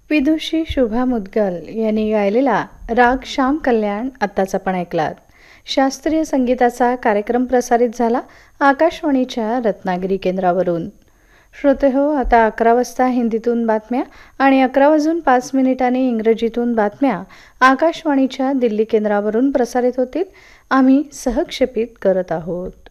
विदुषी शुभा मुद्गल यांनी गायलेला राग श्याम कल्याण आत्ताच आपण ऐकलात. शास्त्रीय संगीताचा कार्यक्रम प्रसारित झाला आकाशवाणीच्या रत्नागिरी केंद्रावरून. श्रोतेहो, आता 11 वाजता हिंदीतून बातम्या आणि 11:05 इंग्रजीतून बातम्या आकाशवाणीच्या दिल्ली केंद्रावरून प्रसारित होतील. आम्ही सहक्षेपित करत आहोत.